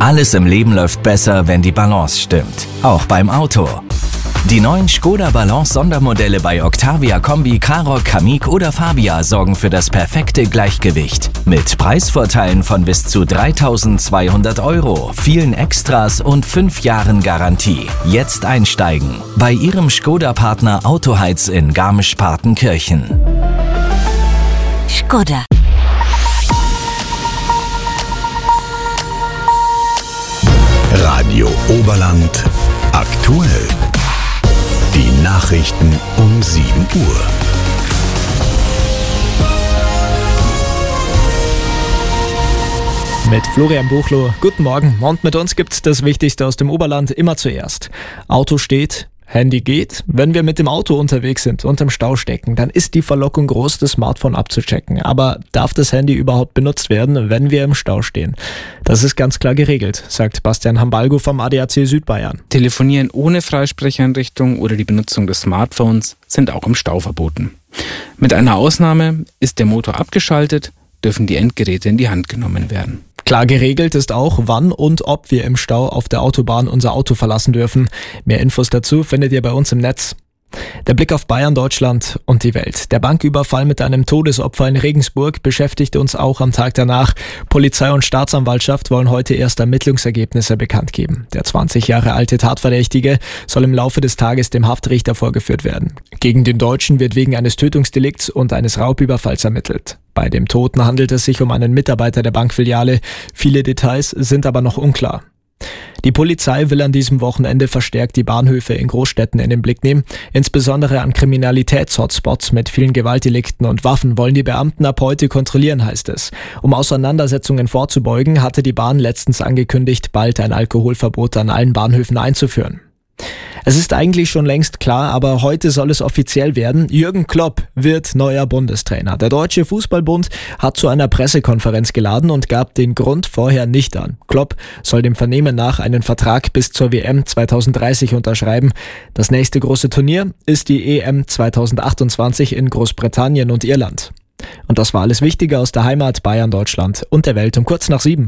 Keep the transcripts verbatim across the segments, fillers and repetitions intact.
Alles im Leben läuft besser, wenn die Balance stimmt. Auch beim Auto. Die neuen Škoda Balance Sondermodelle bei Octavia Kombi, Karoq, Kamiq oder Fabia sorgen für das perfekte Gleichgewicht. Mit Preisvorteilen von bis zu dreitausendzweihundert Euro, vielen Extras und fünf Jahren Garantie. Jetzt einsteigen bei Ihrem Škoda-Partner Autoheiz in Garmisch-Partenkirchen. Škoda. Radio Oberland aktuell. Die Nachrichten um sieben Uhr. Mit Florian Buchloh. Guten Morgen. Und mit uns gibt's das Wichtigste aus dem Oberland immer zuerst. Auto steht, Handy geht. Wenn wir mit dem Auto unterwegs sind und im Stau stecken, dann ist die Verlockung groß, das Smartphone abzuchecken. Aber darf das Handy überhaupt benutzt werden, wenn wir im Stau stehen? Das ist ganz klar geregelt, sagt Bastian Hambalgo vom A D A C Südbayern. Telefonieren ohne Freisprecheinrichtung oder die Benutzung des Smartphones sind auch im Stau verboten. Mit einer Ausnahme: ist der Motor abgeschaltet, dürfen die Endgeräte in die Hand genommen werden. Klar geregelt ist auch, wann und ob wir im Stau auf der Autobahn unser Auto verlassen dürfen. Mehr Infos dazu findet ihr bei uns im Netz. Der Blick auf Bayern, Deutschland und die Welt. Der Banküberfall mit einem Todesopfer in Regensburg beschäftigt uns auch am Tag danach. Polizei und Staatsanwaltschaft wollen heute erst Ermittlungsergebnisse bekannt geben. Der zwanzig Jahre alte Tatverdächtige soll im Laufe des Tages dem Haftrichter vorgeführt werden. Gegen den Deutschen wird wegen eines Tötungsdelikts und eines Raubüberfalls ermittelt. Bei dem Toten handelt es sich um einen Mitarbeiter der Bankfiliale. Viele Details sind aber noch unklar. Die Polizei will an diesem Wochenende verstärkt die Bahnhöfe in Großstädten in den Blick nehmen. Insbesondere an Kriminalitäts-Hotspots mit vielen Gewaltdelikten und Waffen wollen die Beamten ab heute kontrollieren, heißt es. Um Auseinandersetzungen vorzubeugen, hatte die Bahn letztens angekündigt, bald ein Alkoholverbot an allen Bahnhöfen einzuführen. Es ist eigentlich schon längst klar, aber heute soll es offiziell werden. Jürgen Klopp wird neuer Bundestrainer. Der Deutsche Fußballbund hat zu einer Pressekonferenz geladen und gab den Grund vorher nicht an. Klopp soll dem Vernehmen nach einen Vertrag bis zur W M zweitausenddreißig unterschreiben. Das nächste große Turnier ist die E M zweitausendachtundzwanzig in Großbritannien und Irland. Und das war alles Wichtige aus der Heimat, Bayern, Deutschland und der Welt um kurz nach sieben.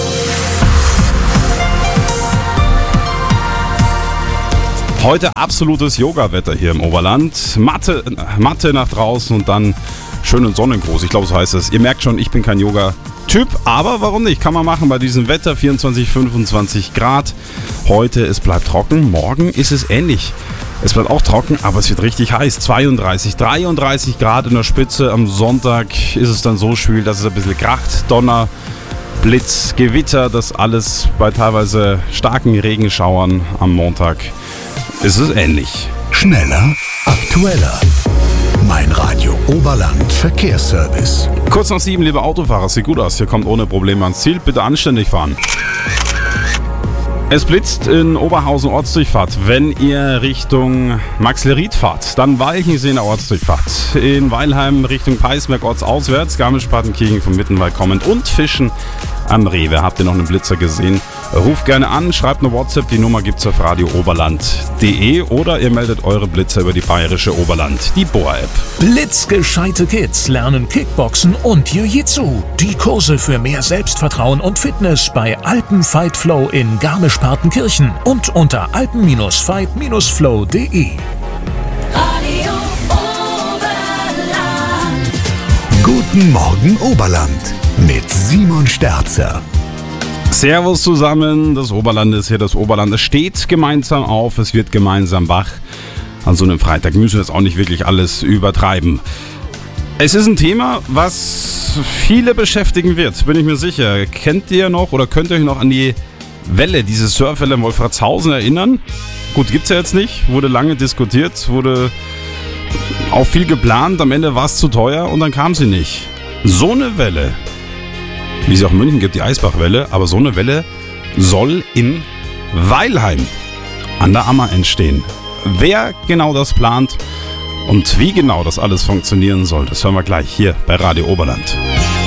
Heute absolutes Yoga-Wetter hier im Oberland. Matte, Matte nach draußen und dann schön und sonnengruß. Ich glaube, so heißt es. Ihr merkt schon, ich bin kein Yoga-Typ, aber warum nicht? Kann man machen bei diesem Wetter. vierundzwanzig, fünfundzwanzig Grad. Heute, es bleibt trocken. Morgen ist es ähnlich. Es bleibt auch trocken, aber es wird richtig heiß. zweiunddreißig, dreiunddreißig Grad in der Spitze. Am Sonntag ist es dann so schwül, dass es ein bisschen kracht. Donner, Blitz, Gewitter, das alles bei teilweise starken Regenschauern am Montag. Ist es ähnlich. Schneller, aktueller. Mein Radio Oberland Verkehrsservice. Kurz nach sieben, liebe Autofahrer, sieht gut aus. Ihr kommt ohne Probleme ans Ziel. Bitte anständig fahren. Es blitzt in Oberhausen Ortsdurchfahrt. Wenn ihr Richtung Maxleried fahrt, dann weichen Sie in der Ortsdurchfahrt. In Weilheim Richtung Peisberg ortsauswärts, Garmisch-Partenkirchen vom Mittenwald kommend und Fischen am Rewe. Habt ihr noch einen Blitzer gesehen? Ruft gerne an, schreibt eine WhatsApp, die Nummer gibt's auf radiooberland punkt de oder ihr meldet eure Blitzer über die Bayerische Oberland, die B O A-App. Blitzgescheite Kids lernen Kickboxen und Jiu-Jitsu. Die Kurse für mehr Selbstvertrauen und Fitness bei Alpen Fight Flow in Garmisch-Partenkirchen und unter alpen Fight Flow punkt de. Radio Oberland. Guten Morgen Oberland mit Simon Sterzer. Servus zusammen, das Oberland ist hier, das Oberland. Es steht gemeinsam auf, es wird gemeinsam wach. An so einem Freitag müssen wir jetzt auch nicht wirklich alles übertreiben. Es ist ein Thema, was viele beschäftigen wird, bin ich mir sicher. Kennt ihr noch oder könnt ihr euch noch an die Welle, diese Surfwelle in Wolfratshausen erinnern? Gut, gibt's ja jetzt nicht, wurde lange diskutiert, wurde auch viel geplant, am Ende war es zu teuer und dann kam sie nicht. So eine Welle, wie es auch in München gibt, die Eisbachwelle, aber so eine Welle soll in Weilheim an der Ammer entstehen. Wer genau das plant und wie genau das alles funktionieren soll, das hören wir gleich hier bei Radio Oberland.